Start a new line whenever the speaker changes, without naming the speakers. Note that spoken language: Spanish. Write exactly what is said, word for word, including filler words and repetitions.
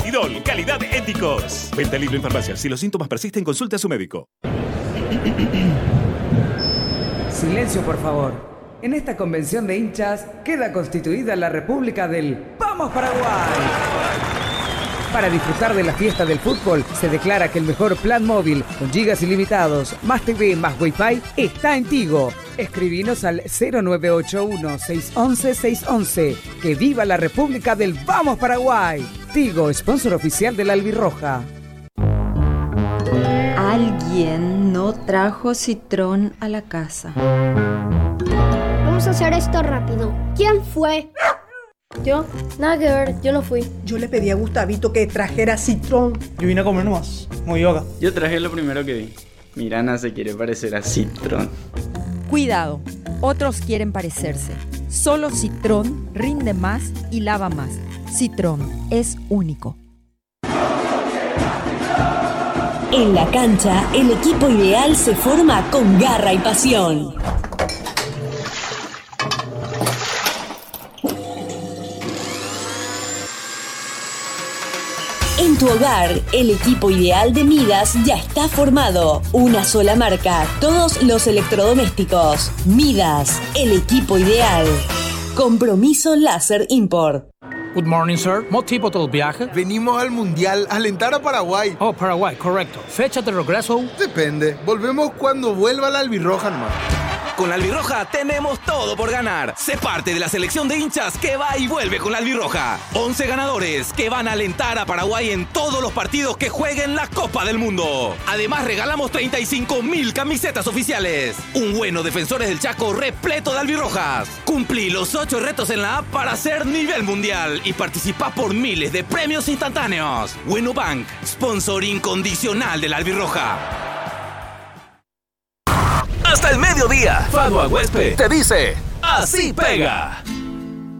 Idol, calidad éticos. Venta libre en farmacias. Si los síntomas persisten, consulte a su médico.
Silencio, por favor. En esta convención de hinchas queda constituida la República del ¡Vamos Paraguay! Para disfrutar de la fiesta del fútbol, se declara que el mejor plan móvil, con gigas ilimitados, más T V, más Wi-Fi, está en Tigo. Escribinos al cero nueve ocho uno, seis uno uno, seis uno uno. ¡Que viva la República del Vamos Paraguay! Tigo, sponsor oficial de la Albirroja.
Alguien no trajo citrón a la casa.
Vamos a hacer esto rápido. ¿Quién fue?
Yo, nada que ver, yo no fui.
Yo le pedí a Gustavito que trajera citrón.
Yo vine a comer nomás, muy yoga.
Yo traje lo primero que vi. Mirana se quiere parecer a Citrón.
Cuidado, otros quieren parecerse. Solo Citrón rinde más y lava más. Citrón es único.
En la cancha, el equipo ideal se forma con garra y pasión. En tu hogar, el equipo ideal de Midas ya está formado. Una sola marca, todos los electrodomésticos. Midas, el equipo ideal. Compromiso Láser Import.
Good morning, sir. ¿Motivo del viaje?
Venimos al Mundial, a alentar a Paraguay.
Oh, Paraguay, correcto. ¿Fecha de regreso?
Depende. Volvemos cuando vuelva la albirroja nomás.
Con la Albirroja tenemos todo por ganar. Sé parte de la selección de hinchas que va y vuelve con la Albirroja. once ganadores que van a alentar a Paraguay en todos los partidos que jueguen la Copa del Mundo. Además, regalamos treinta y cinco mil camisetas oficiales. Un bueno Defensores del Chaco repleto de albirrojas. Cumplí los ocho retos en la app para ser nivel mundial y participá por miles de premios instantáneos. Bueno Bank, sponsor incondicional de la Albirroja. Hasta el mediodía, Fadua Huespe te dice, así pega.